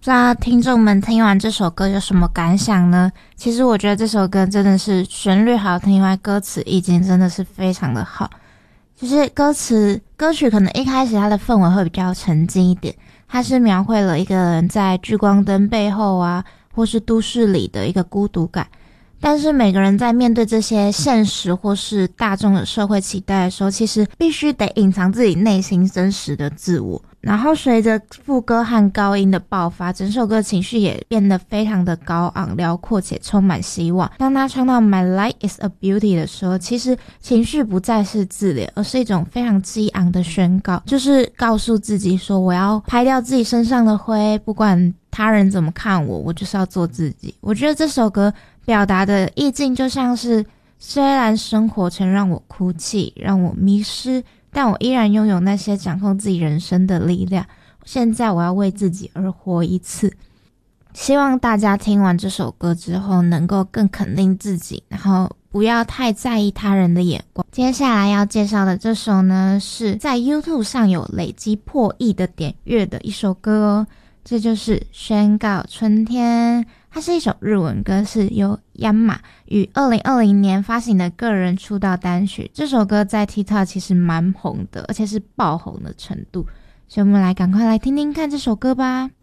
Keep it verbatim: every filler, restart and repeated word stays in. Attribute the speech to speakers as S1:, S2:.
S1: 不知道听众们听完这首歌有什么感想呢？其实我觉得这首歌真的是旋律好听以外，歌词意境真的是非常的好。就是歌词歌曲可能一开始它的氛围会比较沉静一点，它是描绘了一个人在聚光灯背后啊，或是都市里的一个孤独感。但是每个人在面对这些现实或是大众的社会期待的时候，其实必须得隐藏自己内心真实的自我。然后随着副歌和高音的爆发，整首歌情绪也变得非常的高昂、辽阔且充满希望。当他唱到 My life is a beauty 的时候，其实情绪不再是自怜，而是一种非常激昂的宣告，就是告诉自己说我要拍掉自己身上的灰，不管他人怎么看我，我就是要做自己。我觉得这首歌表达的意境就像是，虽然生活曾让我哭泣，让我迷失，但我依然拥有那些掌控自己人生的力量。现在我要为自己而活一次。希望大家听完这首歌之后能够更肯定自己，然后不要太在意他人的眼光。接下来要介绍的这首呢，是在 YouTube 上有累积破亿的点阅的一首歌哦，这就是宣告春天。它是一首日文歌，是由央马于二零二零年发行的个人出道单曲。这首歌在 TikTok 其实蛮红的，而且是爆红的程度，所以我们来赶快来听听看这首歌吧。